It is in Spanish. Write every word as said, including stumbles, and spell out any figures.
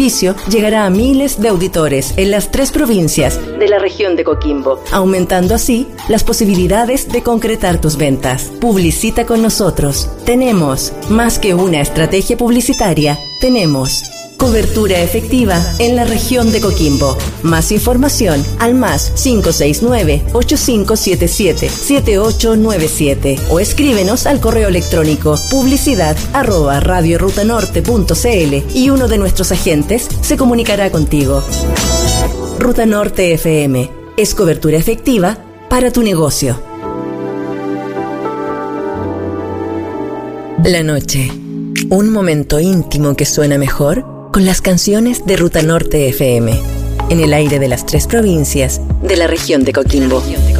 servicio llegará a miles de auditores en las tres provincias de la región de Coquimbo, aumentando así las posibilidades de concretar tus ventas. Publicita con nosotros. Tenemos más que una estrategia publicitaria, tenemos cobertura efectiva en la región de Coquimbo. Más información al más cinco seis nueve, ocho cinco siete siete, siete ocho nueve siete o escríbenos al correo electrónico publicidad arroba radiorutanorte punto cl y uno de nuestros agentes se comunicará contigo. Ruta Norte F M es cobertura efectiva para tu negocio. La noche, un momento íntimo que suena mejor con las canciones de Ruta Norte F M, en el aire de las tres provincias de la región de Coquimbo.